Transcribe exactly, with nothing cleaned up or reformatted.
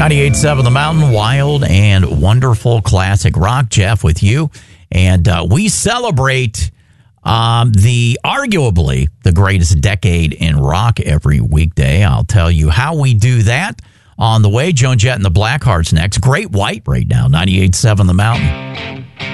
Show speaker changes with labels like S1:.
S1: ninety-eight point seven The Mountain, wild and wonderful classic rock. Jeff with you. And uh, we celebrate um, the arguably the greatest decade in rock every weekday. I'll tell you how we do that on the way. Joan Jett and the Blackhearts next. Great White right now, ninety-eight point seven The Mountain.